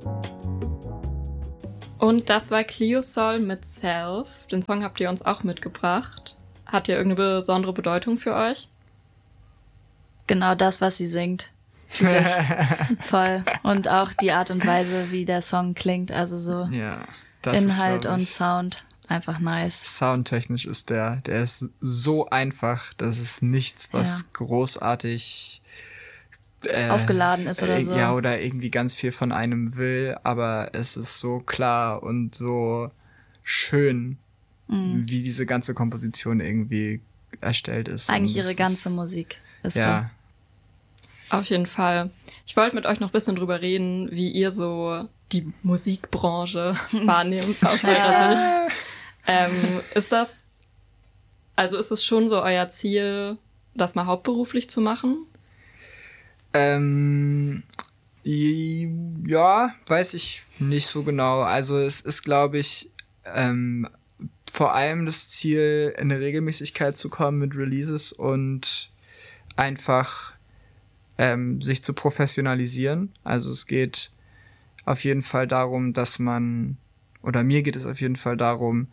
Und das war Cleosol mit Self. Den Song habt ihr uns auch mitgebracht. Hat der irgendeine besondere Bedeutung für euch? Genau das, was sie singt. Voll. Und auch die Art und Weise, wie der Song klingt. Also so Ja, Inhalt und Sound. Einfach nice. Soundtechnisch ist der ist so einfach, dass es nichts, was großartig aufgeladen ist oder so. Ja, oder irgendwie ganz viel von einem will, aber es ist so klar und so schön, wie diese ganze Komposition irgendwie erstellt ist. Eigentlich ihre ganze Musik ist so. Auf jeden Fall. Ich wollte mit euch noch ein bisschen drüber reden, wie ihr so die Musikbranche wahrnehmt aus eurer Sicht. Ist es schon so euer Ziel, das mal hauptberuflich zu machen? Ja, weiß ich nicht so genau. Also es ist, glaube ich, vor allem das Ziel, in eine Regelmäßigkeit zu kommen mit Releases und einfach sich zu professionalisieren. Also es geht auf jeden Fall darum, mir geht es auf jeden Fall darum,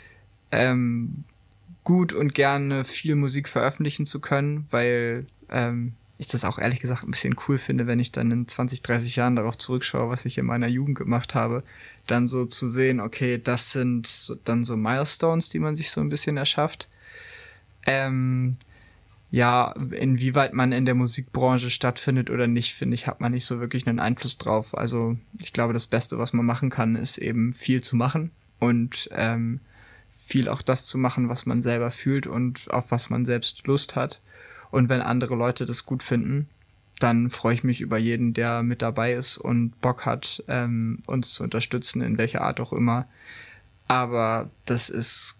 gut und gerne viel Musik veröffentlichen zu können, weil ich das auch ehrlich gesagt ein bisschen cool finde, wenn ich dann in 20, 30 Jahren darauf zurückschaue, was ich in meiner Jugend gemacht habe, dann so zu sehen, okay, das sind dann so Milestones, die man sich so ein bisschen erschafft. Ja, inwieweit man in der Musikbranche stattfindet oder nicht, finde ich, hat man nicht so wirklich einen Einfluss drauf. Also ich glaube, das Beste, was man machen kann, ist eben viel zu machen und viel auch das zu machen, was man selber fühlt und auf was man selbst Lust hat. Und wenn andere Leute das gut finden, dann freue ich mich über jeden, der mit dabei ist und Bock hat, uns zu unterstützen, in welcher Art auch immer. Aber das ist,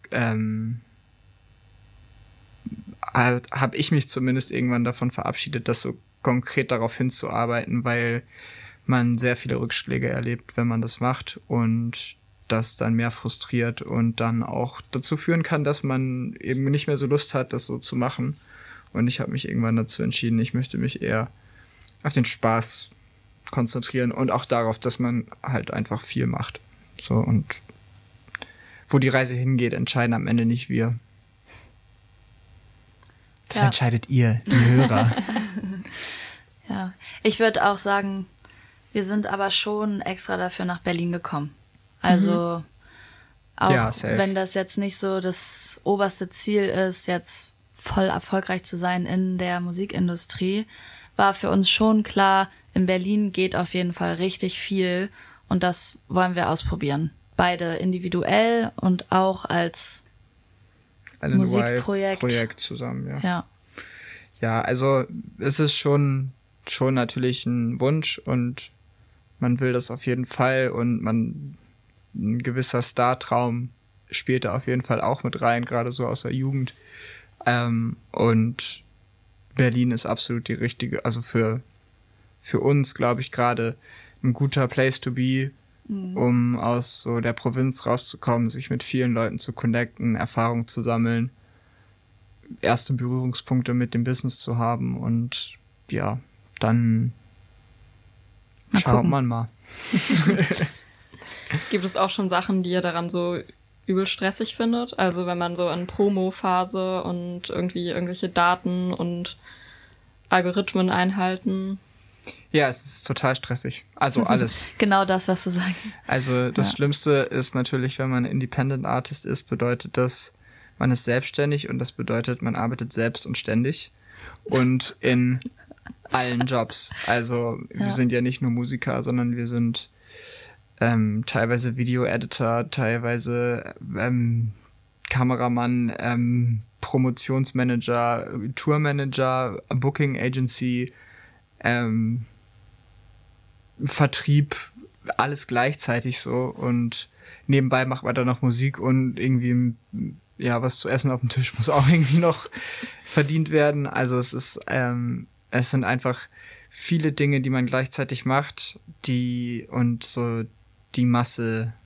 habe ich mich zumindest irgendwann davon verabschiedet, das so konkret darauf hinzuarbeiten, weil man sehr viele Rückschläge erlebt, wenn man das macht und das dann mehr frustriert und dann auch dazu führen kann, dass man eben nicht mehr so Lust hat, das so zu machen. Und ich habe mich irgendwann dazu entschieden, ich möchte mich eher auf den Spaß konzentrieren und auch darauf, dass man halt einfach viel macht. So, und wo die Reise hingeht, entscheiden am Ende nicht wir. Das entscheidet ihr, die Hörer. Ja, ich würde auch sagen, wir sind aber schon extra dafür nach Berlin gekommen. Also auch wenn das jetzt nicht so das oberste Ziel ist, jetzt voll erfolgreich zu sein in der Musikindustrie, war für uns schon klar, in Berlin geht auf jeden Fall richtig viel und das wollen wir ausprobieren. Beide individuell und auch als Musikprojekt zusammen, ja. Ja, also es ist schon natürlich ein Wunsch und man will das auf jeden Fall und ein gewisser Startraum spielt da auf jeden Fall auch mit rein, gerade so aus der Jugend. Und Berlin ist absolut die richtige, also für uns, glaube ich, gerade ein guter Place to be, um aus so der Provinz rauszukommen, sich mit vielen Leuten zu connecten, Erfahrung zu sammeln, erste Berührungspunkte mit dem Business zu haben und ja, dann schaut man mal. Gibt es auch schon Sachen, die ihr daran so übel stressig findet? Also wenn man so in Promo-Phase und irgendwie irgendwelche Daten und Algorithmen einhalten. Ja, es ist total stressig. Also alles. Genau das, was du sagst. Also das Schlimmste ist natürlich, wenn man Independent Artist ist, bedeutet das, man ist selbstständig und das bedeutet, man arbeitet selbst und ständig und in allen Jobs. Also wir sind ja nicht nur Musiker, sondern wir sind teilweise Video-Editor, teilweise Kameramann, Promotionsmanager, Tourmanager, Booking Agency, Vertrieb, alles gleichzeitig so und nebenbei macht man dann noch Musik und irgendwie was zu essen auf dem Tisch muss auch irgendwie noch verdient werden. Also es sind einfach viele Dinge, die man gleichzeitig macht, die Masse,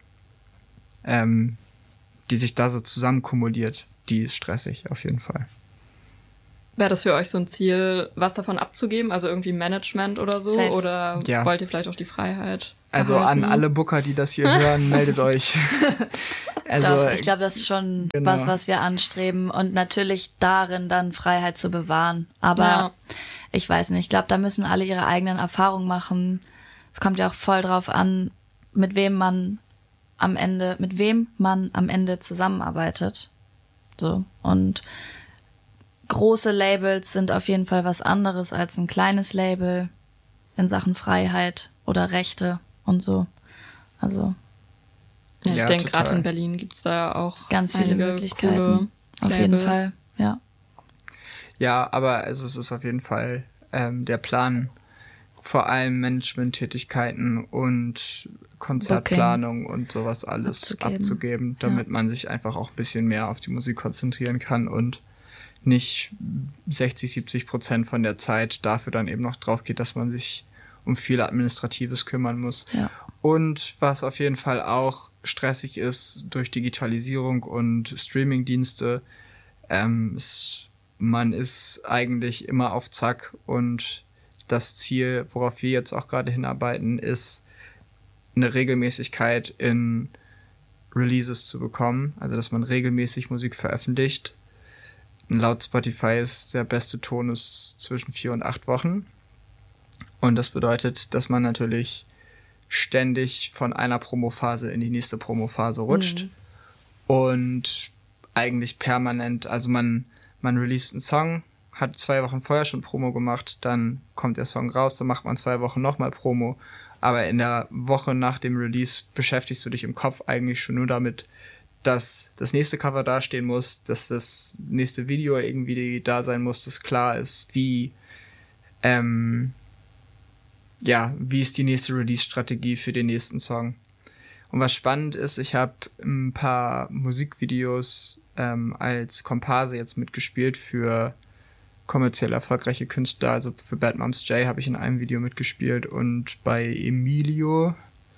die sich da so zusammen kumuliert, die ist stressig auf jeden Fall. Wäre das für euch so ein Ziel, was davon abzugeben? Also irgendwie Management oder so? Safe. Oder wollt ihr vielleicht auch die Freiheit Also behalten? an alle Booker, die das hier hören, meldet euch. Also, ich glaube, das ist schon was wir anstreben. Und natürlich darin dann Freiheit zu bewahren. Aber ich weiß nicht, ich glaube, da müssen alle ihre eigenen Erfahrungen machen. Es kommt ja auch voll drauf an, mit wem man am Ende zusammenarbeitet. So. Und große Labels sind auf jeden Fall was anderes als ein kleines Label in Sachen Freiheit oder Rechte und so. Also. Ja, ich denke, gerade in Berlin gibt's da ja auch ganz viele Möglichkeiten. Auf jeden Fall, ja. Ja, aber also es ist auf jeden Fall der Plan, vor allem Management-Tätigkeiten und Konzertplanung und sowas alles abzugeben, damit man sich einfach auch ein bisschen mehr auf die Musik konzentrieren kann und nicht 60-70% von der Zeit dafür dann eben noch drauf geht, dass man sich um viel Administratives kümmern muss. Ja. Und was auf jeden Fall auch stressig ist durch Digitalisierung und Streamingdienste, man ist eigentlich immer auf Zack und das Ziel, worauf wir jetzt auch gerade hinarbeiten, ist eine Regelmäßigkeit in Releases zu bekommen, also dass man regelmäßig Musik veröffentlicht. Laut Spotify ist der beste Tonus zwischen 4 und 8 Wochen. Und das bedeutet, dass man natürlich ständig von einer Promophase in die nächste Promophase rutscht. Und eigentlich permanent, also man released einen Song, hat 2 Wochen vorher schon Promo gemacht, dann kommt der Song raus, dann macht man 2 Wochen nochmal Promo. Aber in der Woche nach dem Release beschäftigst du dich im Kopf eigentlich schon nur damit, dass das nächste Cover dastehen muss, dass das nächste Video irgendwie da sein muss, dass klar ist, wie ist die nächste Release-Strategie für den nächsten Song. Und was spannend ist, ich habe ein paar Musikvideos als Komparse jetzt mitgespielt für kommerziell erfolgreiche Künstler, also für Bad Moms J habe ich in einem Video mitgespielt und bei Emilio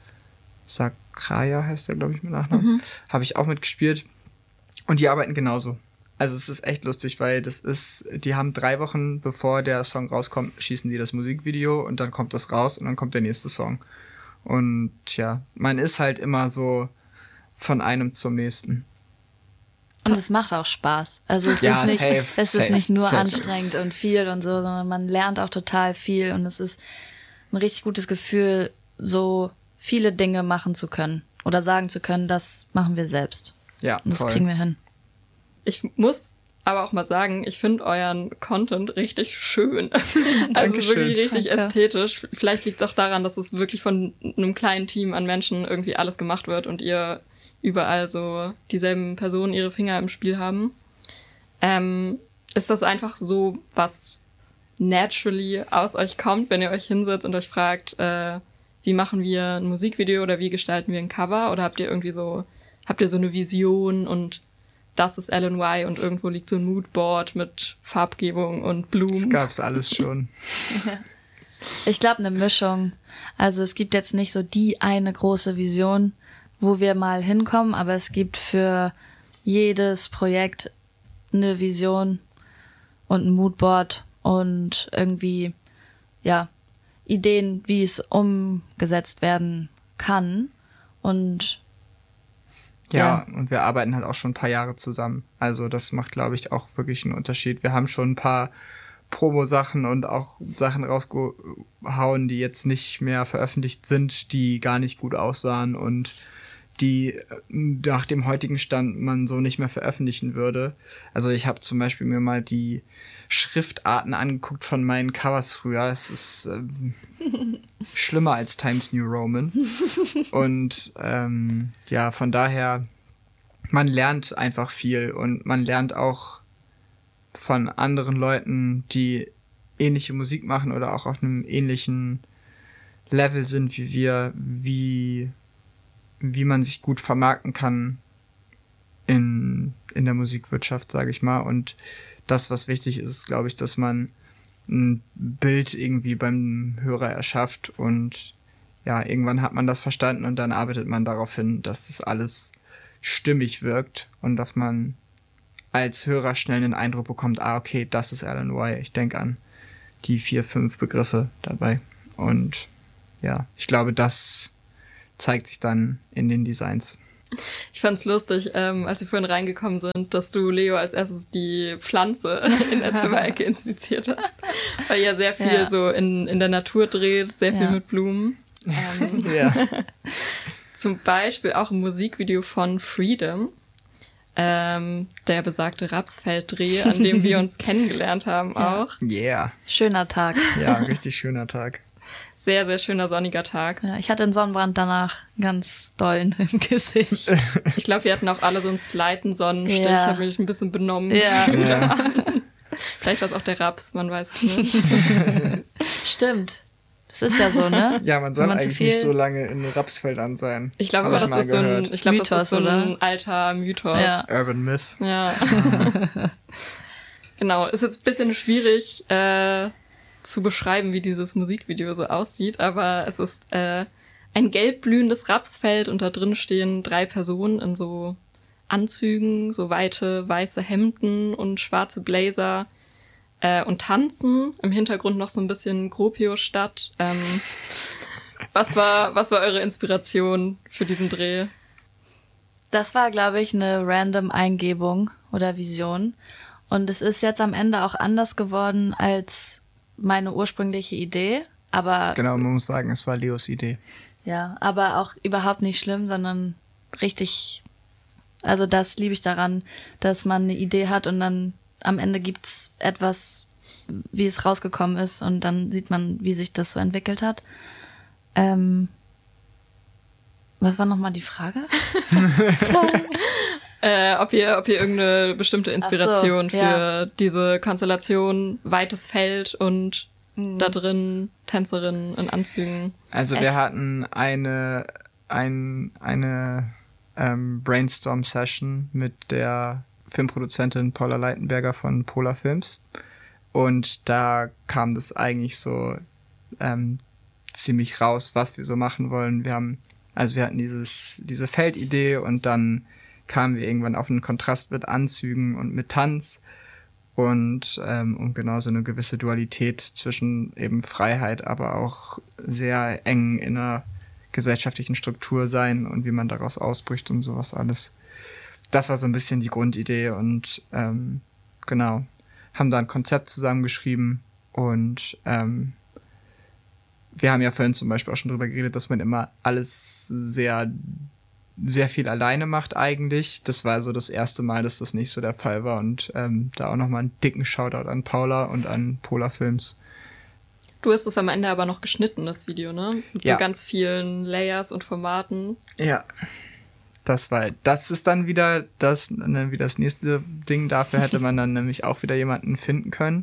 Sacraia heißt der, glaube ich, mit Nachnamen, habe ich auch mitgespielt und die arbeiten genauso. Also es ist echt lustig, weil die haben 3 Wochen bevor der Song rauskommt, schießen die das Musikvideo und dann kommt das raus und dann kommt der nächste Song. Und ja, man ist halt immer so von einem zum nächsten. Und es macht auch Spaß. Also es ist nicht nur anstrengend und viel und so, sondern man lernt auch total viel und es ist ein richtig gutes Gefühl, so viele Dinge machen zu können oder sagen zu können, das machen wir selbst. Ja, und das kriegen wir hin. Ich muss aber auch mal sagen, ich finde euren Content richtig schön. Also wirklich richtig ästhetisch. Vielleicht liegt es auch daran, dass es wirklich von einem kleinen Team an Menschen irgendwie alles gemacht wird und ihr überall so dieselben Personen ihre Finger im Spiel haben. Ist das einfach so, was naturally aus euch kommt, wenn ihr euch hinsetzt und euch fragt, wie machen wir ein Musikvideo oder wie gestalten wir ein Cover? Oder habt ihr so eine Vision und das ist LNY und irgendwo liegt so ein Moodboard mit Farbgebung und Blumen? Das gab's alles schon. Ich glaube, eine Mischung. Also es gibt jetzt nicht so die eine große Vision, wo wir mal hinkommen, aber es gibt für jedes Projekt eine Vision und ein Moodboard und irgendwie, Ideen, wie es umgesetzt werden kann. Und ja, und wir arbeiten halt auch schon ein paar Jahre zusammen. Also das macht, glaube ich, auch wirklich einen Unterschied. Wir haben schon ein paar Promo-Sachen und auch Sachen rausgehauen, die jetzt nicht mehr veröffentlicht sind, die gar nicht gut aussahen und die nach dem heutigen Stand man so nicht mehr veröffentlichen würde. Also ich habe zum Beispiel mir mal die Schriftarten angeguckt von meinen Covers früher. Es ist schlimmer als Times New Roman. Und von daher, man lernt einfach viel und man lernt auch von anderen Leuten, die ähnliche Musik machen oder auch auf einem ähnlichen Level sind wie wir, wie man sich gut vermarkten kann in der Musikwirtschaft, sage ich mal. Und das, was wichtig ist, glaube ich, dass man ein Bild irgendwie beim Hörer erschafft und ja, irgendwann hat man das verstanden und dann arbeitet man darauf hin, dass das alles stimmig wirkt und dass man als Hörer schnell einen Eindruck bekommt, okay, das ist Alan Y. Ich denke an die 4, 5 Begriffe dabei. Und ja, ich glaube, das zeigt sich dann in den Designs. Ich fand's lustig, als wir vorhin reingekommen sind, dass du Leo als erstes die Pflanze in der Zimmerecke inspiziert hast, weil er sehr viel so in der Natur dreht, sehr viel mit Blumen. Zum Beispiel auch ein Musikvideo von Freedom, der besagte Rapsfelddreh, an dem wir uns kennengelernt haben auch. Yeah. Schöner Tag. Ja, richtig schöner Tag. Sehr, sehr schöner sonniger Tag. Ja, ich hatte einen Sonnenbrand danach ganz dollen im Gesicht. Ich glaube, wir hatten auch alle so einen slighten Sonnenstich. Ich habe mich ein bisschen benommen. Ja. Vielleicht war es auch der Raps, man weiß es nicht. Stimmt. Das ist ja so, ne? Ja, man soll eigentlich nicht so lange in Rapsfeldern sein. Ich glaube, das ist so ein alter Mythos. Ja. Urban Myth. Ja. Genau, ist jetzt ein bisschen schwierig zu beschreiben, wie dieses Musikvideo so aussieht, aber es ist ein gelb blühendes Rapsfeld und da drin stehen 3 Personen in so Anzügen, so weite weiße Hemden und schwarze Blazer und tanzen. Im Hintergrund noch so ein bisschen Gropiusstadt. Was war eure Inspiration für diesen Dreh? Das war, glaube ich, eine random Eingebung oder Vision. Und es ist jetzt am Ende auch anders geworden als meine ursprüngliche Idee, aber... Genau, man muss sagen, es war Leos Idee. Ja, aber auch überhaupt nicht schlimm, sondern richtig... Also das liebe ich daran, dass man eine Idee hat und dann am Ende gibt's etwas, wie es rausgekommen ist und dann sieht man, wie sich das so entwickelt hat. Was war nochmal die Frage? Ob ihr irgendeine bestimmte Inspiration für diese Konstellation, weites Feld und da drin Tänzerinnen in Anzügen. Also wir hatten eine Brainstorm-Session mit der Filmproduzentin Paula Leitenberger von Polar Films und da kam das eigentlich so ziemlich raus, was wir so machen wollen. Wir hatten diese Feldidee und dann kamen wir irgendwann auf einen Kontrast mit Anzügen und mit Tanz und genau so eine gewisse Dualität zwischen eben Freiheit, aber auch sehr eng in einer gesellschaftlichen Struktur sein und wie man daraus ausbricht und sowas alles. Das war so ein bisschen die Grundidee und genau, haben da ein Konzept zusammengeschrieben und wir haben ja vorhin zum Beispiel auch schon drüber geredet, dass man immer alles sehr viel alleine macht eigentlich. Das war so das erste Mal, dass das nicht so der Fall war und da auch nochmal einen dicken Shoutout an Paula und an Polar Films. Du hast es am Ende aber noch geschnitten, das Video, ne? Mit so ganz vielen Layers und Formaten. Ja. Das ist dann wieder das nächste Ding. Dafür hätte man dann nämlich auch wieder jemanden finden können.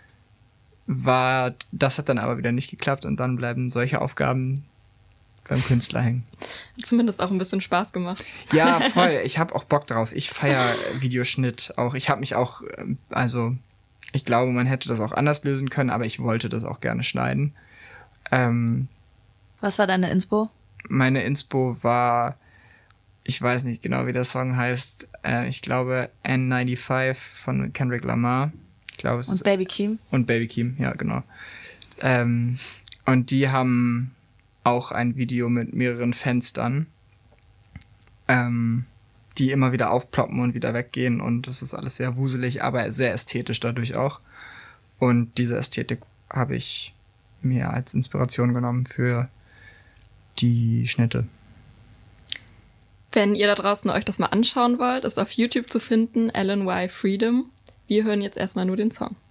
Das hat dann aber wieder nicht geklappt und dann bleiben solche Aufgaben beim Künstler hängen. Zumindest auch ein bisschen Spaß gemacht. Ja, voll. Ich habe auch Bock drauf. Ich feiere Videoschnitt auch. Ich habe mich auch, ich glaube, man hätte das auch anders lösen können, aber ich wollte das auch gerne schneiden. Was war deine Inspo? Meine Inspo war, ich weiß nicht genau, wie der Song heißt. Ich glaube N95 von Kendrick Lamar. Ich glaube, es ist Baby Keem. Und Baby Keem, ja, genau. Und die haben auch ein Video mit mehreren Fenstern, die immer wieder aufploppen und wieder weggehen und das ist alles sehr wuselig, aber sehr ästhetisch dadurch auch. Und diese Ästhetik habe ich mir als Inspiration genommen für die Schnitte. Wenn ihr da draußen euch das mal anschauen wollt, ist auf YouTube zu finden, Alan Y. Freedom. Wir hören jetzt erstmal nur den Song.